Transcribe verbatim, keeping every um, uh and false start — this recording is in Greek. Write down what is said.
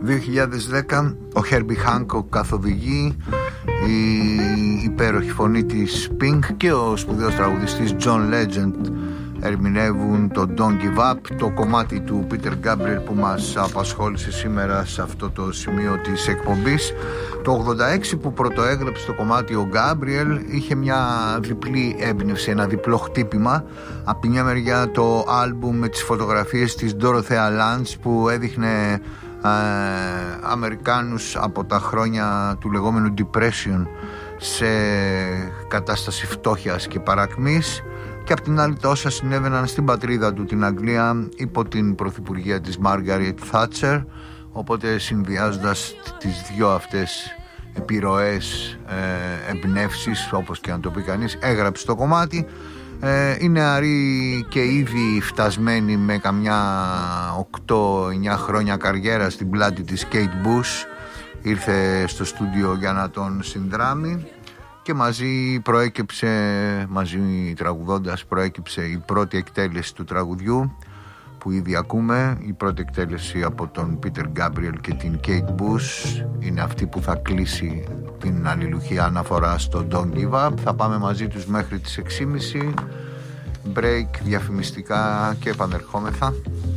δύο χιλιάδες δέκα ο Herbie Hancock καθοδηγεί, η υπέροχη φωνή της Pink και ο σπουδαίος τραγουδιστής John Legend ερμηνεύουν το Don't Give Up, το κομμάτι του Peter Gabriel που μας απασχόλησε σήμερα σε αυτό το σημείο της εκπομπής. Το ογδόντα έξι που πρωτοέγραψε το κομμάτι ο Gabriel είχε μια διπλή έμπνευση, ένα διπλό χτύπημα. Από τη μια μεριά το άλμπουμ με τις φωτογραφίες της Dorothea Lange που έδειχνε ε, Αμερικάνους από τα χρόνια του λεγόμενου Depression σε κατάσταση φτώχειας και παρακμής, και απ' την άλλη τα όσα συνέβαιναν στην πατρίδα του, την Αγγλία, υπό την πρωθυπουργία της Μάργαρετ Θάτσερ. Οπότε συνδυάζοντας τις δυο αυτές επιρροές, ε, εμπνεύσεις, όπως και να το πει κανείς, έγραψε το κομμάτι. ε, Είναι νεαρή και ήδη φτασμένη με καμιά οκτώ εννιά χρόνια καριέρα στην πλάτη της Kate Bush. Ήρθε στο στούντιο για να τον συνδράμει και μαζί προέκυψε, μαζί τραγουδώντας, προέκυψε η πρώτη εκτέλεση του τραγουδιού που ήδη ακούμε. Η πρώτη εκτέλεση από τον Peter Gabriel και την Kate Bush είναι αυτή που θα κλείσει την αλληλουχία αναφορά στο Don't Give Up. Θα πάμε μαζί τους μέχρι τις έξι και μισή, break διαφημιστικά και επανερχόμεθα.